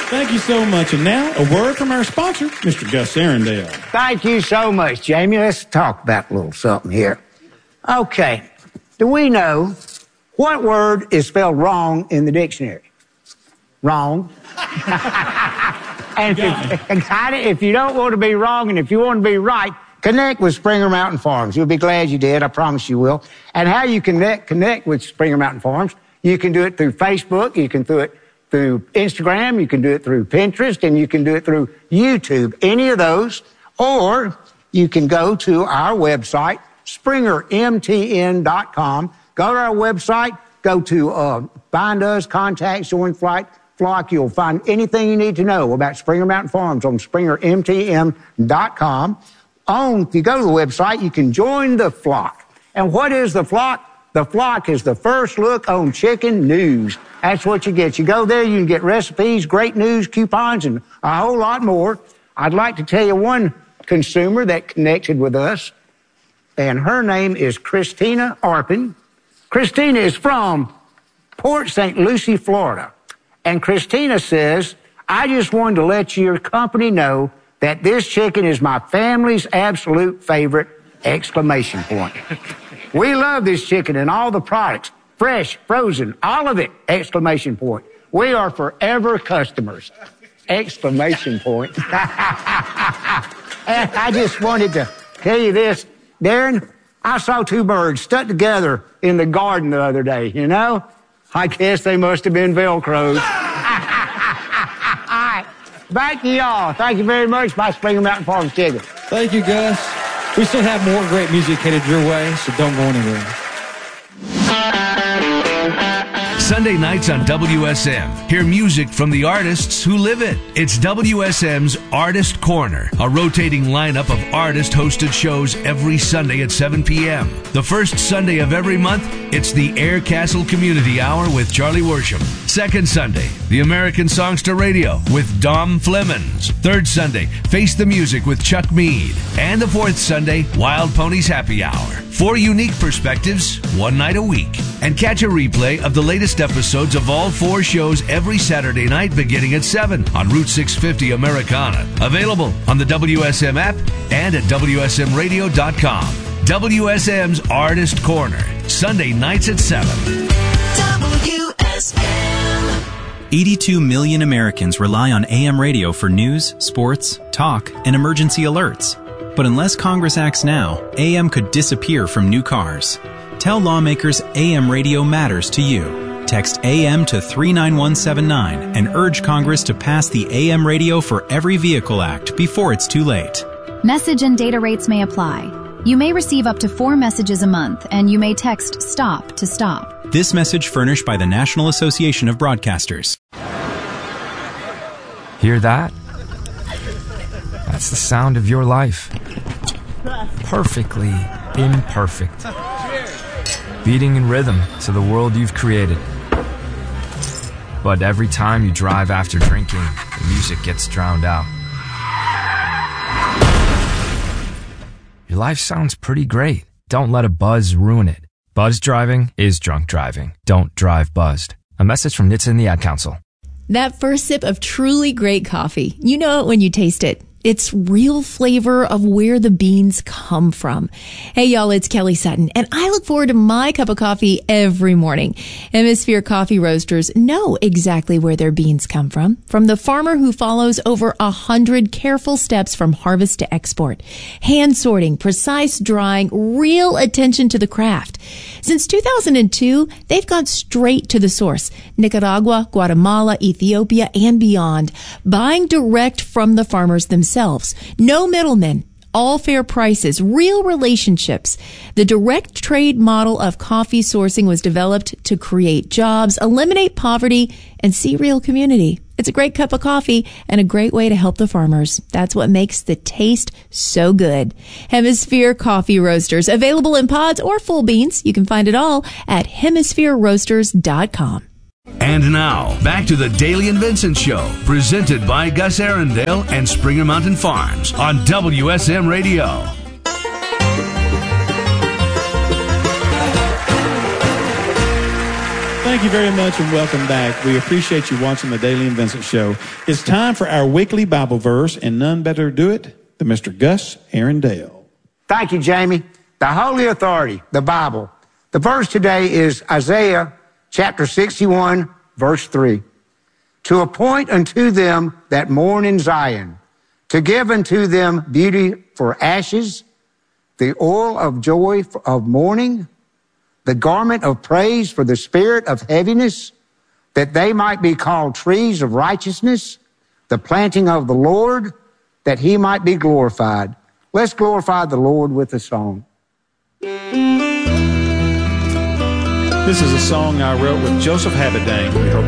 Thank you so much. And now, a word from our sponsor, Mr. Gus Arundel. Thank you so much, Jamie. Let's talk about a little something here. Okay. Do we know what word is spelled wrong in the dictionary? Wrong. And if you don't want to be wrong and if you want to be right, connect with Springer Mountain Farms. You'll be glad you did. I promise you will. And how you connect with Springer Mountain Farms, you can do it through Facebook. You can do it through Instagram. You can do it through Pinterest. And you can do it through YouTube. Any of those. Or you can go to our website, SpringerMTN.com. Go to our website. Go to Find Us, Contacts, Join Flight, Flock. You'll find anything you need to know about Springer Mountain Farms on SpringerMTN.com. If you go to the website, you can join the flock. And what is the flock? The flock is the first look on chicken news. That's what you get. You go there, you can get recipes, great news, coupons, and a whole lot more. I'd like to tell you one consumer that connected with us, and her name is Christina Arpin. Christina is from Port St. Lucie, Florida. And Christina says, I just wanted to let your company know that this chicken is my family's absolute favorite, ! We love this chicken and all the products, fresh, frozen, all of it, ! We are forever customers, ! And I just wanted to tell you this, Darren, I saw two birds stuck together in the garden the other day, you know? I guess they must have been Velcros. Back to y'all. Thank you very much, my Springer Mountain Farms chicken. Thank you, Gus. We still have more great music headed your way, so don't go anywhere. Sunday nights on WSM. Hear music from the artists who live it. It's WSM's Artist Corner, a rotating lineup of artist-hosted shows every Sunday at 7 p.m. The first Sunday of every month, it's the Air Castle Community Hour with Charlie Worsham. Second Sunday, the American Songster Radio with Dom Flemons. Third Sunday, Face the Music with Chuck Mead. And the fourth Sunday, Wild Ponies Happy Hour. 4 unique perspectives, one night a week. And catch a replay of the latest episodes of all 4 shows every Saturday night beginning at 7 on Route 650 Americana. Available on the WSM app and at WSMradio.com. WSM's Artist Corner, Sunday nights at 7. WSM. 82 million Americans rely on AM radio for news, sports, talk, and emergency alerts. But unless Congress acts now, AM could disappear from new cars. Tell lawmakers AM radio matters to you. Text AM to 39179 and urge Congress to pass the AM Radio for Every Vehicle Act before it's too late. Message and data rates may apply. You may receive up to 4 messages a month, and you may text STOP to stop. This message furnished by the National Association of Broadcasters. Hear that? That's the sound of your life. Perfectly imperfect. Beating in rhythm to the world you've created. But every time you drive after drinking, the music gets drowned out. Your life sounds pretty great. Don't let a buzz ruin it. Buzz driving is drunk driving. Don't drive buzzed. A message from NHTSA and the Ad Council. That first sip of truly great coffee, you know it when you taste it. It's real flavor of where the beans come from. Hey, y'all, it's Kelly Sutton, and I look forward to my cup of coffee every morning. Hemisphere Coffee Roasters know exactly where their beans come from the farmer who follows over 100 careful steps from harvest to export. Hand sorting, precise drying, real attention to the craft. Since 2002, they've gone straight to the source. Nicaragua, Guatemala, Ethiopia, and beyond. Buying direct from the farmers themselves. No middlemen. All fair prices, real relationships. The direct trade model of coffee sourcing was developed to create jobs, eliminate poverty, and see real community. It's a great cup of coffee and a great way to help the farmers. That's what makes the taste so good. Hemisphere Coffee Roasters, available in pods or full beans. You can find it all at hemisphereroasters.com. And now, back to the Daily and Vincent Show, presented by Gus Arundel and Springer Mountain Farms on WSM Radio. thank you very much and welcome back. We appreciate you watching the Daily and Vincent Show. It's time for our weekly Bible verse, and none better to do it than Mr. Gus Arundel. Thank you, Jamie. The Holy Authority, the Bible. The verse today is Isaiah chapter 61, verse 3. To appoint unto them that mourn in Zion, to give unto them beauty for ashes, the oil of joy of mourning, the garment of praise for the spirit of heaviness, that they might be called trees of righteousness, the planting of the Lord, that he might be glorified. Let's glorify the Lord with a song. This is a song I wrote with Joseph Habedank. We hope